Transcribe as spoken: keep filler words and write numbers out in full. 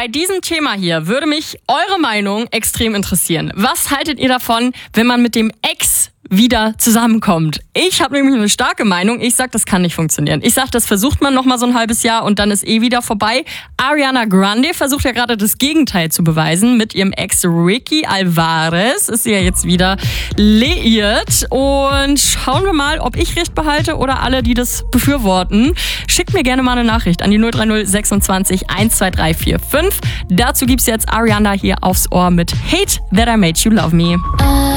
bei diesem Thema hier würde mich eure Meinung extrem interessieren. Was haltet ihr davon, wenn man mit dem Ex wieder zusammenkommt? Ich habe nämlich eine starke Meinung. Ich sag, das kann nicht funktionieren. Ich sag, das versucht man noch mal so ein halbes Jahr und dann ist eh wieder vorbei. Ariana Grande versucht ja gerade das Gegenteil zu beweisen. Mit ihrem Ex Ricky Alvarez ist sie ja jetzt wieder liiert. Und schauen wir mal, ob ich recht behalte oder alle, die das befürworten. Schickt mir gerne mal eine Nachricht an die null drei null sechsundzwanzig eins zwei drei vier fünf. Dazu gibt's jetzt Ariana hier aufs Ohr mit Hate That I Made You Love Me.